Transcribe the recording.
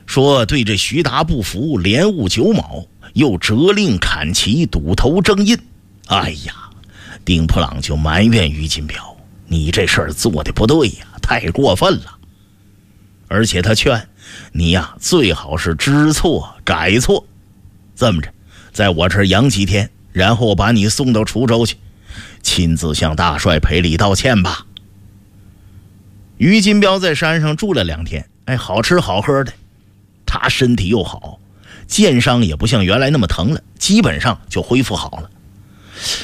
说对这徐达不服，连误9卯，又责令砍其堵头正印。哎呀，丁普朗就埋怨于金彪，你这事儿做的不对呀，太过分了。而且他劝你呀，最好是知错改错，这么着在我这儿养几天，然后把你送到滁州去，亲自向大帅赔礼道歉吧。于金彪在山上住了2天，好吃好喝的，他身体又好，箭伤也不像原来那么疼了，基本上就恢复好了。